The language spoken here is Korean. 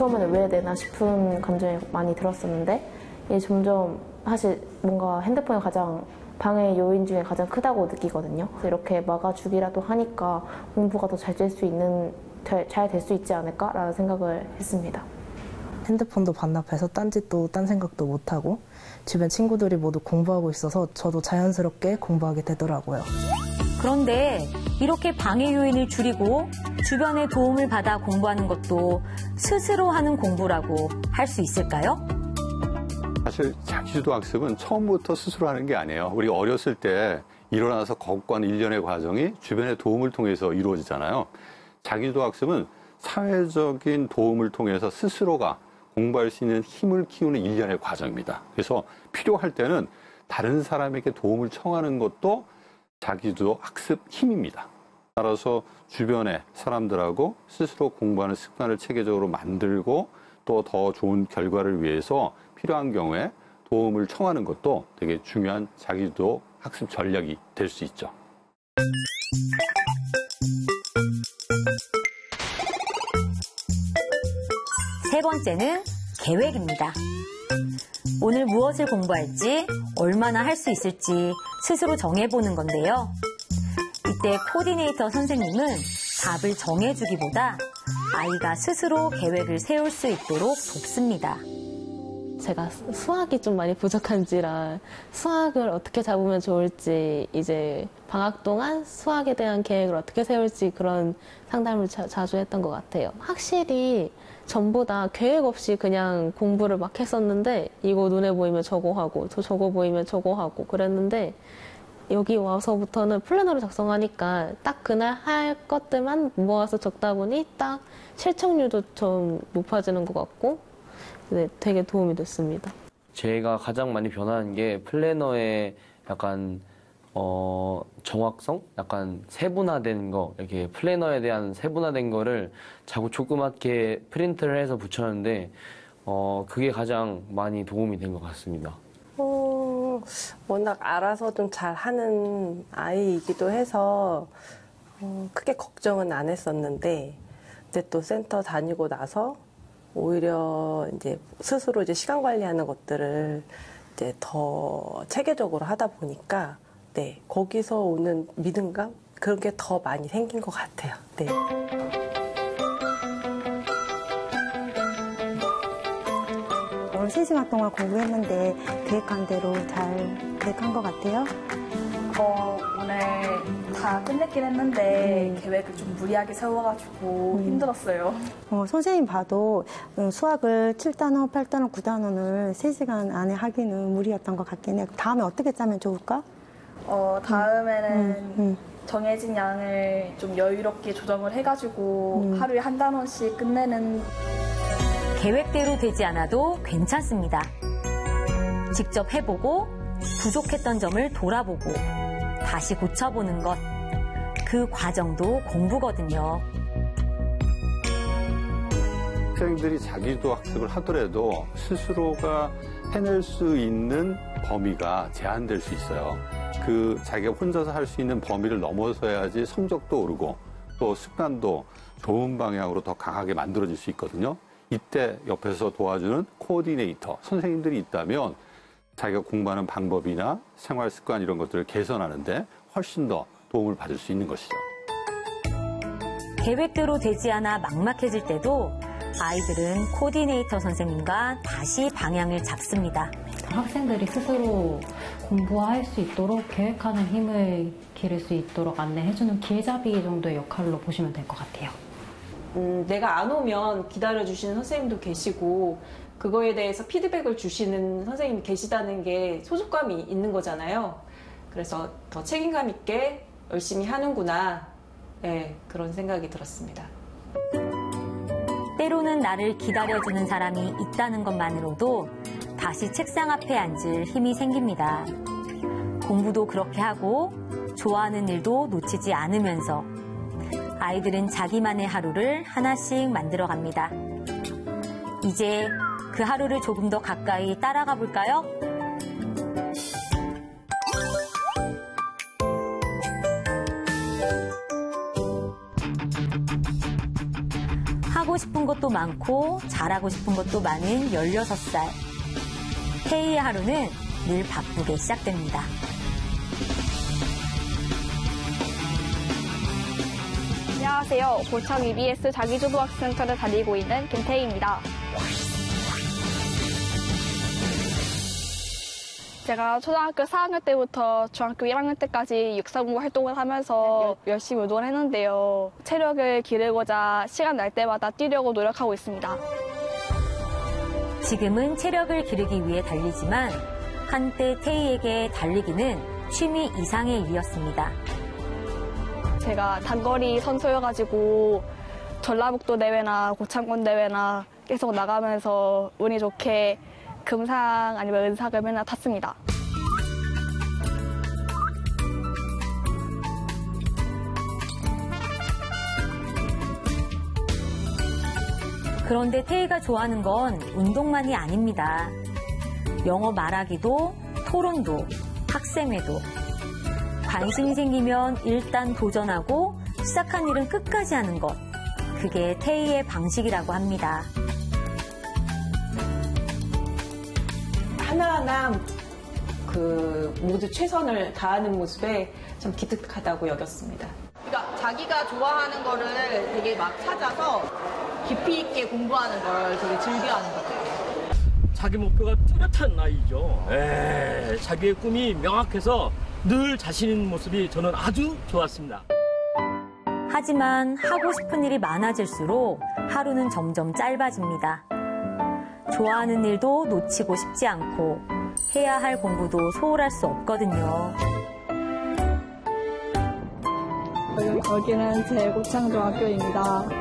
처음에는 왜 내나 싶은 감정이 많이 들었었는데 이게 점점 사실 뭔가 핸드폰이 가장 방해 요인 중에 가장 크다고 느끼거든요. 이렇게 막아주기라도 하니까 공부가 더 잘 될 수 있지 않을까라는 생각을 했습니다. 핸드폰도 반납해서 딴짓도 딴 생각도 못하고 주변 친구들이 모두 공부하고 있어서 저도 자연스럽게 공부하게 되더라고요. 그런데 이렇게 방해 요인을 줄이고 주변의 도움을 받아 공부하는 것도 스스로 하는 공부라고 할 수 있을까요? 사실 자기주도 학습은 처음부터 스스로 하는 게 아니에요. 우리 어렸을 때 일어나서 걷고 일련의 과정이 주변의 도움을 통해서 이루어지잖아요. 자기주도 학습은 사회적인 도움을 통해서 스스로가 공부할 수 있는 힘을 키우는 일련의 과정입니다. 그래서 필요할 때는 다른 사람에게 도움을 청하는 것도 자기주도 학습 힘입니다. 따라서 주변의 사람들하고 스스로 공부하는 습관을 체계적으로 만들고 또 더 좋은 결과를 위해서 필요한 경우에 도움을 청하는 것도 되게 중요한 자기주도 학습 전략이 될 수 있죠. 세 번째는 계획입니다. 오늘 무엇을 공부할지, 얼마나 할 수 있을지 스스로 정해보는 건데요. 이때 코디네이터 선생님은 답을 정해주기보다 아이가 스스로 계획을 세울 수 있도록 돕습니다. 제가 수학이 좀 많이 부족한지라 수학을 어떻게 잡으면 좋을지 이제 방학 동안 수학에 대한 계획을 어떻게 세울지 그런 상담을 자주 했던 것 같아요. 확실히 전보다 계획 없이 그냥 공부를 막 했었는데 이거 눈에 보이면 저거 하고 저거 보이면 저거 하고 그랬는데 여기 와서부터는 플래너를 작성하니까 딱 그날 할 것들만 모아서 적다 보니 딱 실천율도 좀 높아지는 것 같고 네, 되게 도움이 됐습니다. 제가 가장 많이 변하는 게 플래너의 약간 정확성? 약간 세분화된 거, 이렇게 플래너에 대한 세분화된 거를 자꾸 조그맣게 프린트를 해서 붙였는데 그게 가장 많이 도움이 된 것 같습니다. 워낙 알아서 좀 잘하는 아이이기도 해서 크게 걱정은 안 했었는데 근데 또 센터 다니고 나서 오히려 이제 스스로 이제 시간 관리하는 것들을 이제 더 체계적으로 하다 보니까 네, 거기서 오는 믿음감 그런 게 더 많이 생긴 것 같아요. 네. 오늘 3시간 동안 공부했는데 계획한 대로 잘 계획한 것 같아요. 오늘 다 끝냈긴 했는데 계획을 좀 무리하게 세워가지고 힘들었어요. 선생님 봐도 수학을 7단원, 8단원, 9단원을 3시간 안에 하기는 무리였던 것 같긴 해요. 다음에 어떻게 짜면 좋을까? 다음에는 정해진 양을 좀 여유롭게 조정을 해가지고 하루에 한 단원씩 끝내는. 계획대로 되지 않아도 괜찮습니다. 직접 해보고 부족했던 점을 돌아보고 다시 고쳐보는 것. 그 과정도 공부거든요. 학생들이 자기주도 학습을 하더라도 스스로가 해낼 수 있는 범위가 제한될 수 있어요. 그 자기가 혼자서 할 수 있는 범위를 넘어서야지 성적도 오르고 또 습관도 좋은 방향으로 더 강하게 만들어질 수 있거든요. 이때 옆에서 도와주는 코디네이터, 선생님들이 있다면 자기가 공부하는 방법이나 생활 습관 이런 것들을 개선하는데 훨씬 더 도움을 받을 수 있는 것이죠. 계획대로 되지 않아 막막해질 때도 아이들은 코디네이터 선생님과 다시 방향을 잡습니다. 학생들이 스스로 공부할 수 있도록 계획하는 힘을 기를 수 있도록 안내해주는 길잡이 정도의 역할로 보시면 될 것 같아요. 내가 안 오면 기다려주시는 선생님도 계시고 그거에 대해서 피드백을 주시는 선생님이 계시다는 게 소속감이 있는 거잖아요. 그래서 더 책임감 있게 열심히 하는구나. 네, 그런 생각이 들었습니다. 때로는 나를 기다려주는 사람이 있다는 것만으로도 다시 책상 앞에 앉을 힘이 생깁니다. 공부도 그렇게 하고 좋아하는 일도 놓치지 않으면서 아이들은 자기만의 하루를 하나씩 만들어갑니다. 이제 그 하루를 조금 더 가까이 따라가 볼까요? 하고 싶은 것도 많고 잘하고 싶은 것도 많은 16살. 태희의 하루는 늘 바쁘게 시작됩니다. 안녕하세요. 고창 EBS 자기주도학습센터를 다니고 있는 김태희입니다. 제가 초등학교 4학년 때부터 중학교 1학년 때까지 육사공부 활동을 하면서 열심히 운동을 했는데요. 체력을 기르고자 시간 날 때마다 뛰려고 노력하고 있습니다. 지금은 체력을 기르기 위해 달리지만 한때 태희에게 달리기는 취미 이상의 일이었습니다. 제가 단거리 선수여가지고 전라북도 대회나 고창군 대회나 계속 나가면서 운이 좋게 금상 아니면 은상을 맨날 탔습니다. 그런데 태희가 좋아하는 건 운동만이 아닙니다. 영어 말하기도, 토론도, 학생회도. 관심이 생기면 일단 도전하고 시작한 일은 끝까지 하는 것. 그게 태희의 방식이라고 합니다. 하나하나 모두 최선을 다하는 모습에 좀 기특하다고 여겼습니다. 그러니까 자기가 좋아하는 거를 되게 막 찾아서 깊이 있게 공부하는 걸 되게 즐겨하는 것 같아요. 자기 목표가 뚜렷한 아이죠. 자기의 꿈이 명확해서 늘 자신 있는 모습이 저는 아주 좋았습니다. 하지만 하고 싶은 일이 많아질수록 하루는 점점 짧아집니다. 좋아하는 일도 놓치고 싶지 않고 해야 할 공부도 소홀할 수 없거든요. 여기는 제 고창중학교입니다.